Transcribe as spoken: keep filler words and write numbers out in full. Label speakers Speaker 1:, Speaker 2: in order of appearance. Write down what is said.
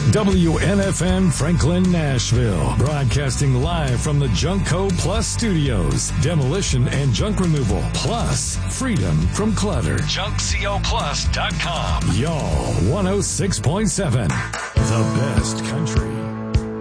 Speaker 1: W N F N Franklin, Nashville. Broadcasting live from the Junkco Plus Studios. Demolition and junk removal. Plus, freedom from clutter. junk co plus dot com. Y'all, one oh six point seven. The best country.